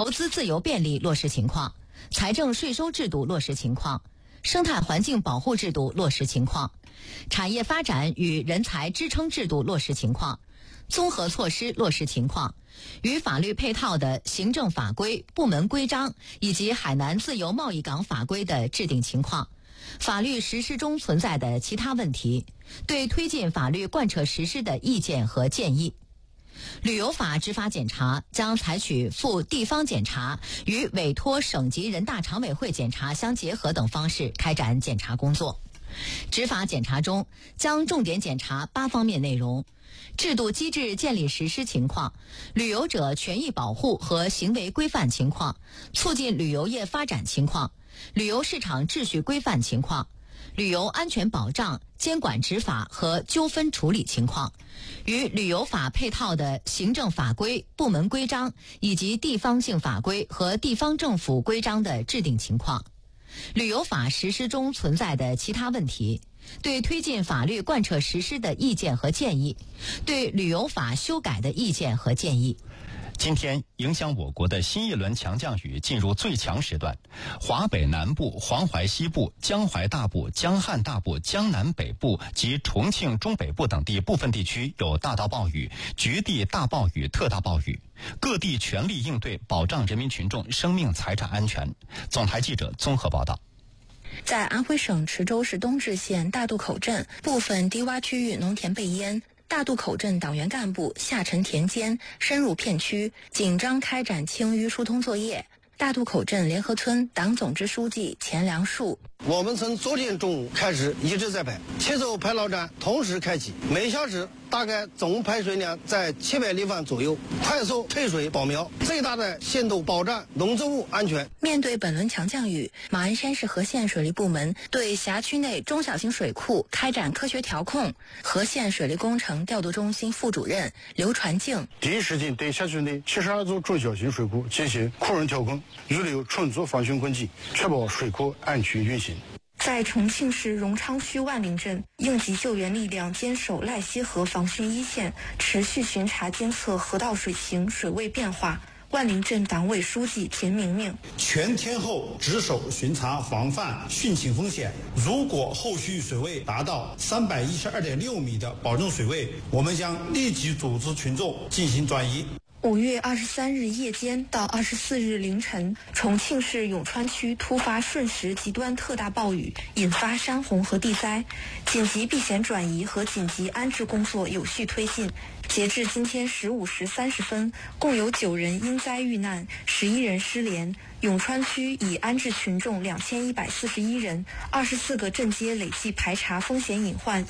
投资自由便利落实情况、财政税收制度落实情况、生态环境保护制度落实情况、产业发展与人才支撑制度落实情况、综合措施落实情况、与法律配套的行政法规、部门规章以及海南自由贸易港法规的制定情况、法律实施中存在的其他问题，对推进法律贯彻实施的意见和建议。旅游法执法检查将采取赴地方检查与委托省级人大常委会检查相结合等方式开展检查工作。执法检查中将重点检查8方面内容：制度机制建立实施情况、旅游者权益保护和行为规范情况、促进旅游业发展情况、旅游市场秩序规范情况、旅游安全保障、监管执法和纠纷处理情况，与旅游法配套的行政法规、部门规章以及地方性法规和地方政府规章的制定情况，旅游法实施中存在的其他问题，对推进法律贯彻实施的意见和建议，对旅游法修改的意见和建议。 今天影响我国的新一轮强降雨进入最强时段，华北南部、黄淮西部、江淮大部、江汉大部、江南北部及重庆中北部等地部分地区有大到暴雨、局地大暴雨、特大暴雨，各地全力应对，保障人民群众生命财产安全。总台记者综合报道。 在安徽省池州市东治县大渡口镇部分低洼区域农田被淹，大渡口镇党员干部下沉田间，深入片区，紧张开展清淤疏通作业。大渡口镇联合村党总支书记钱良树： 我们从昨天中午开始一直在排，7艘排涝站同时开启，每小时大概总排水量在700立方左右，快速退水保苗，最大的限度保障农作物安全。 面对本轮强降雨，马鞍山市和县水利部门对辖区内中小型水库开展科学调控。和县水利工程调度中心副主任刘传静： 第一时间对辖区内72座中小型水库进行库容调控，预留充足防汛供给，确保水库安全运行。 在重庆市荣昌区万陵镇，应急救援力量坚守赖溪河防汛一线，持续巡查监测河道水情、水位变化。万陵镇党委书记田明明： 全天候值守巡查防范汛情风险，如果后续水位达到312.6米的保证水位，我们将立即组织群众进行转移。 5月23日夜间到24日凌晨，重庆市永川区突发瞬时极端特大暴雨，引发山洪和地灾，紧急避险转移和紧急安置工作有序推进。截至今天15时30分，共有9人因灾遇难，11人失联。永川区已安置群众2141人，24个镇街累计排查风险隐患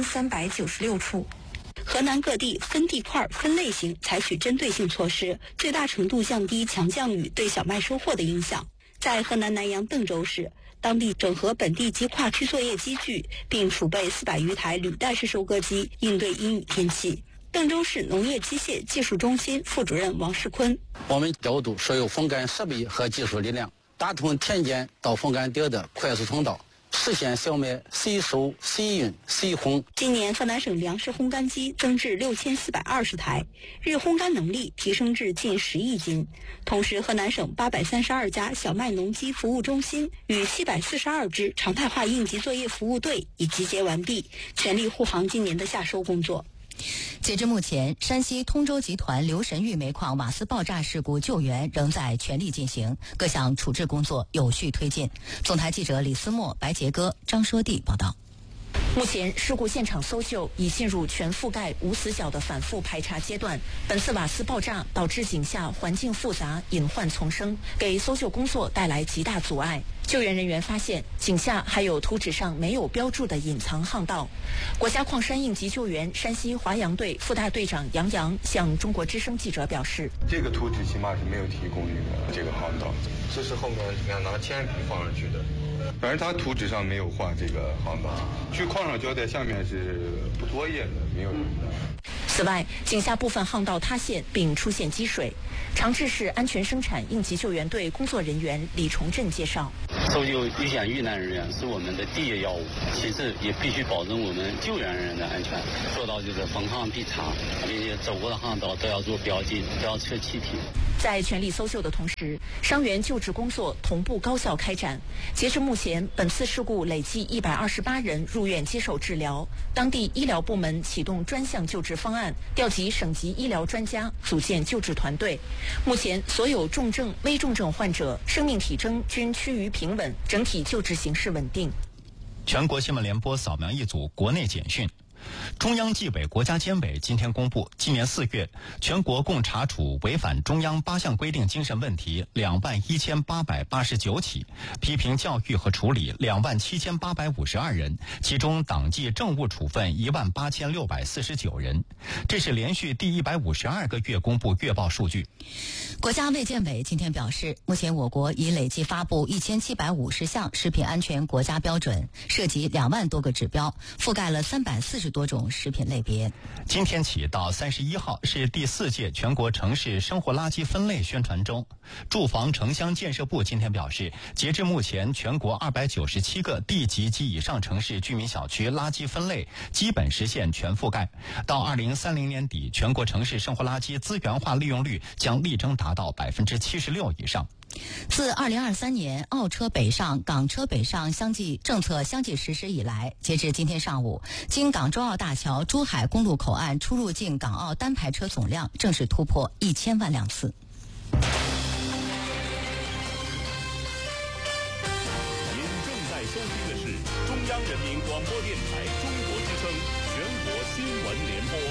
1396处。 河南各地分地块、分类型采取针对性措施，最大程度降低强降雨对小麦收获的影响。在河南南阳邓州市，当地整合本地及跨区作业机具，并储备400余台履带式收割机，应对阴雨天气。邓州市农业机械技术中心副主任王世坤： 我们调度所有风干设备和技术力量，打通田间到风干点的快速通道，实现小麦随收随运随烘。 今年河南省粮食烘干机增至6420台，日烘干能力提升至近10亿斤。同时，河南省832家小麦农机服务中心与742支常态化应急作业服务队已集结完毕，全力护航今年的夏收工作。 截至目前，山西通州集团刘神峪煤矿瓦斯爆炸事故救援仍在全力进行，各项处置工作有序推进。总台记者李思墨、白杰哥、张说娣报道。 目前，事故现场搜救已进入全覆盖无死角的反复排查阶段。本次瓦斯爆炸导致井下环境复杂、隐患丛生，给搜救工作带来极大阻碍。救援人员发现，井下还有图纸上没有标注的隐藏巷道。国家矿山应急救援山西华阳队副大队长杨洋向中国之声记者表示：“ 这个图纸起码是没有提供这个巷道，这是后面要拿铅笔放上去的。反正他图纸上没有画这个巷道，据矿上交代，下面是不作业的，没有人的。” 此外，井下部分巷道塌陷并出现积水。长治市安全生产应急救援队工作人员李崇振介绍： 搜救遇险遇难人员是我们的第一要务，其次也必须保证我们救援人员的安全，做到就是逢항必查，并且走过的航道都要做标记，都要测气体。 在全力搜救的同时，伤员救治工作同步高效开展。截至目前，本次事故累计128人入院接受治疗。当地医疗部门启动专项救治方案，调集省级医疗专家，组建救治团队。目前，所有重症、危重症患者生命体征均趋于平稳，整体救治形势稳定。 全国新闻联播扫描一组国内简讯。中央纪委国家监委今天公布，今年4月，全国共查处违反中央8项规定精神问题21889起，批评教育和处理27852人，其中党纪政务处分18649人。这是连续第152个月公布月报数据。 国家卫健委今天表示，目前我国已累计发布1750项食品安全国家标准，涉及2万多个指标，覆盖了340多种食品类别。 今天起到31号是第4届全国城市生活垃圾分类宣传周。住房城乡建设部今天表示，截至目前，全国297个地级及以上城市居民小区垃圾分类基本实现全覆盖。到2030年底，全国城市生活垃圾资源化利用率将力争达到76%以上。 自2023年澳车北上、港车北上政策相继实施以来，截至今天上午，经港珠澳大桥珠海公路口岸出入境港澳单排车总量正式突破1000万辆次。 您正在收听的是中央人民广播电台中国之声全国新闻联播。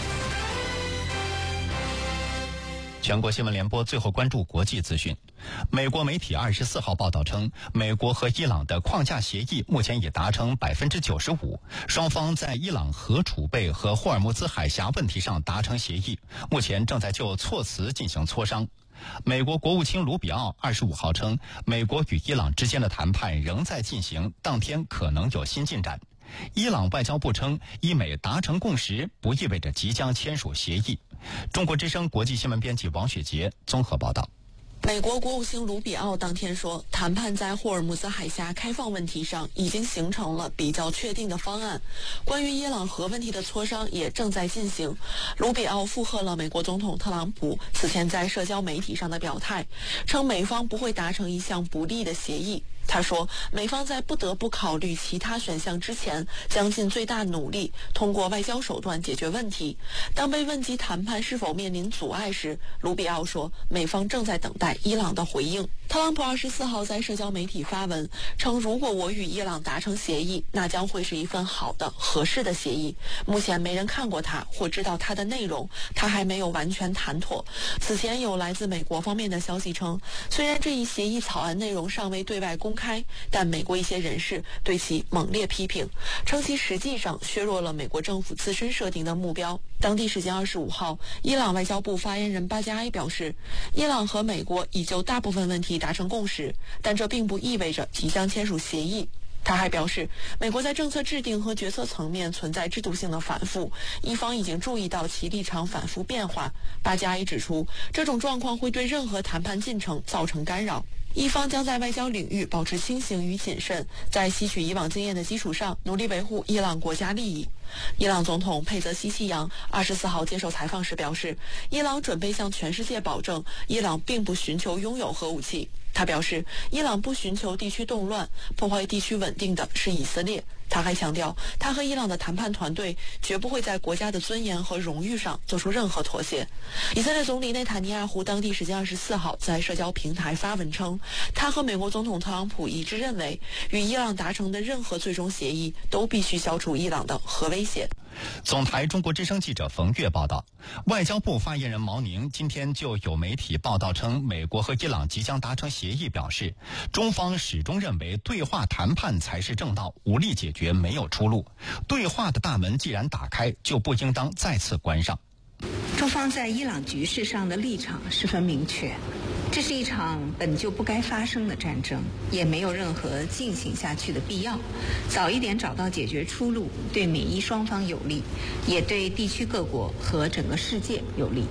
全国新闻联播最后关注国际资讯。美国媒体24号报道称，美国和伊朗的框架协议目前已达成95%，双方在伊朗核储备和霍尔木兹海峡问题上达成协议，目前正在就措辞进行磋商。美国国务卿卢比奥25号称，美国与伊朗之间的谈判仍在进行，当天可能有新进展。伊朗外交部称，伊美达成共识不意味着即将签署协议。中国之声国际新闻编辑王雪杰综合报道。 美国国务卿卢比奥当天说，谈判在霍尔木兹海峡开放问题上已经形成了比较确定的方案，关于伊朗核问题的磋商也正在进行。卢比奥附和了美国总统特朗普此前在社交媒体上的表态，称美方不会达成一项不利的协议。他说，美方在不得不考虑其他选项之前，将尽最大努力通过外交手段解决问题。当被问及谈判是否面临阻碍时，卢比奥说，美方正在等待伊朗的回应。特朗普24号在社交媒体发文称，如果我与伊朗达成协议，那将会是一份好的、合适的协议。目前没人看过它或知道它的内容，它还没有完全谈妥。此前有来自美国方面的消息称，虽然这一协议草案内容尚未对外公开，但美国一些人士对其猛烈批评，称其实际上削弱了美国政府自身设定的目标。当地时间25号，伊朗外交部发言人巴加埃表示，伊朗和美国已就大部分问题达成共识，但这并不意味着即将签署协议。他还表示，美国在政策制定和决策层面存在制度性的反复，伊方已经注意到其立场反复变化。巴加埃指出，这种状况会对任何谈判进程造成干扰。伊方将在外交领域保持清醒与谨慎，在吸取以往经验的基础上，努力维护伊朗国家利益。伊朗总统佩泽西希扬24号接受采访时表示，伊朗准备向全世界保证，伊朗并不寻求拥有核武器。他表示，伊朗不寻求地区动乱，破坏地区稳定的是以色列。他还强调，他和伊朗的谈判团队绝不会在国家的尊严和荣誉上做出任何妥协。以色列总理内塔尼亚胡当地时间24号在社交平台发文称，他和美国总统特朗普一致认为，与伊朗达成的任何最终协议都必须消除伊朗的核威胁。 总台中国之声记者冯月报道，外交部发言人毛宁今天就有媒体报道称，美国和伊朗即将达成协议，表示中方始终认为对话谈判才是正道，武力解决没有出路。对话的大门既然打开，就不应当再次关上。 中方在伊朗局势上的立场十分明确，这是一场本就不该发生的战争，也没有任何进行下去的必要。早一点找到解决出路，对美伊双方有利，也对地区各国和整个世界有利。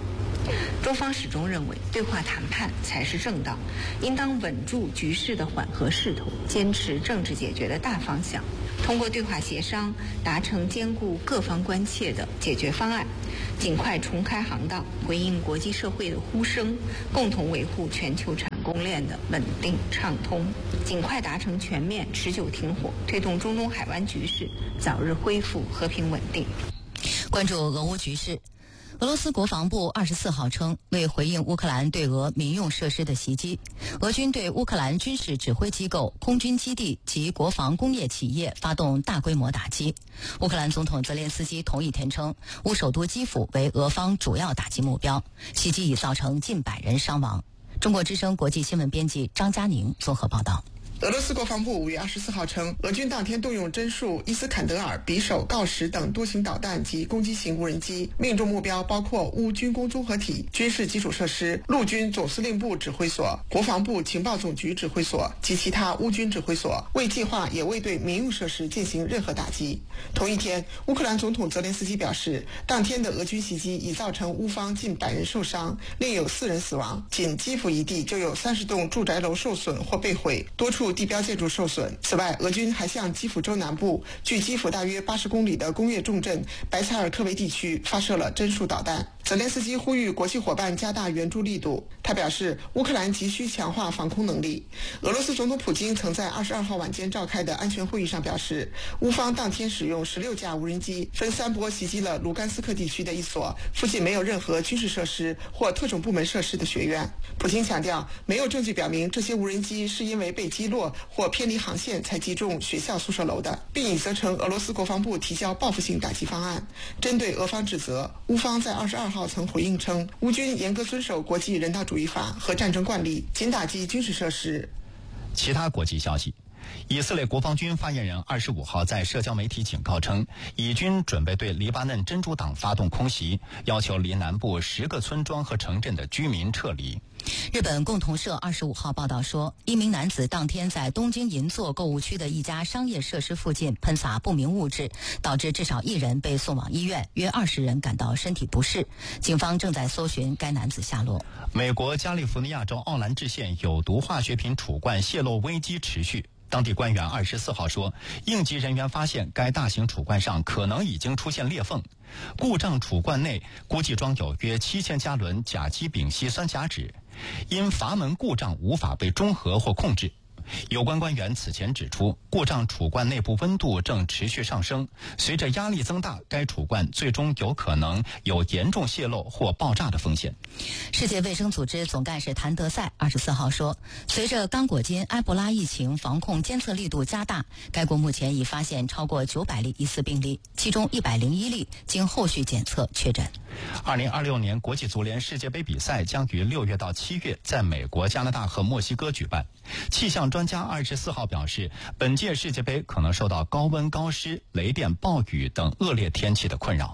中方始终认为，对话谈判才是正道，应当稳住局势的缓和势头，坚持政治解决的大方向，通过对话协商达成兼顾各方关切的解决方案，尽快重开航道，回应国际社会的呼声，共同维护全球产供链的稳定畅通，尽快达成全面持久停火，推动中东海湾局势早日恢复和平稳定。 关注俄乌局势。俄罗斯国防部24号称，为回应乌克兰对俄民用设施的袭击，俄军对乌克兰军事指挥机构、空军基地及国防工业企业发动大规模打击。乌克兰总统泽连斯基同一天称，乌首都基辅为俄方主要打击目标，袭击已造成近100人伤亡。中国之声国际新闻编辑张佳宁综合报道。 俄罗斯国防部5月24号称，俄军当天动用侦术伊斯坎德尔、匕首、锆石等多型导弹及攻击型无人机，命中目标包括乌军工综合体、军事基础设施、陆军总司令部指挥所、国防部情报总局指挥所及其他乌军指挥所，未计划也未对民用设施进行任何打击。同一天，乌克兰总统泽连斯基表示，当天的俄军袭击已造成乌方近100人受伤，另有4人死亡，仅基辅一地就有30栋住宅楼受损或被毁，多处地标建筑受损。此外，俄军还向基辅州南部距基辅大约80公里的工业重镇白采尔科维地区发射了侦术导弹。泽连斯基呼吁国际伙伴加大援助力度。他表示，乌克兰急需强化防空能力。俄罗斯总统普京曾在22号晚间召开的安全会议上表示，乌方当天使用16架无人机，分3波袭击了卢甘斯克地区的一所附近没有任何军事设施或特种部门设施的学院。普京强调，没有证据表明这些无人机是因为被击落或偏离航线才击中学校宿舍楼的，并以责成俄罗斯国防部提交报复性打击方案。针对俄方指责，乌方在22号曾回应称，乌军严格遵守国际人道主义法和战争惯例，仅打击军事设施。 其他国际消息，以色列国防军发言人25号在社交媒体警告称，以军准备对黎巴嫩真主党发动空袭，要求离南部10个村庄和城镇的居民撤离。 日本共同社25号报道说，一名男子当天在东京银座购物区的一家商业设施附近喷洒不明物质，导致至少1人被送往医院，约20人感到身体不适。警方正在搜寻该男子下落。 美国加利福尼亚州奥兰治县有毒化学品储罐泄漏危机持续。当地官员24号说，应急人员发现该大型储罐上可能已经出现裂缝，故障储罐内估计装有约7000加仑甲基丙烯酸甲酯，因阀门故障无法被中和或控制。有关官员此前指出，故障储罐内部温度正持续上升，随着压力增大，该储罐最终有可能有严重泄漏或爆炸的风险。 世界卫生组织总干事谭德赛24号说，随着刚果金埃博拉疫情防控监测力度加大，该国目前已发现超过900例疑似病例，其中101例经后续检测确诊。 2026年国际足联世界杯比赛将于6月到7月在美国、加拿大和墨西哥举办。气象专家24号表示，本届世界杯可能受到高温、高湿、雷电、暴雨等恶劣天气的困扰。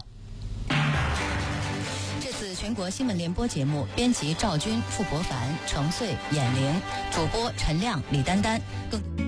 这次全国新闻联播节目，编辑赵军、傅博凡、程穗、演玲，主播陈亮、李丹丹。